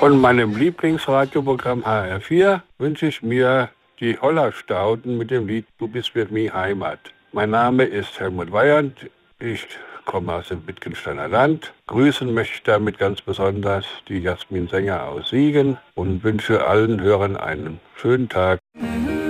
Von meinem Lieblingsradioprogramm HR4 wünsche ich mir die Hollerstauden mit dem Lied Du bist für mich Heimat. Mein Name ist Helmut Weyand, ich komme aus dem Wittgensteiner Land. Grüßen möchte ich damit ganz besonders die Jasmin Sänger aus Siegen und wünsche allen Hörern einen schönen Tag.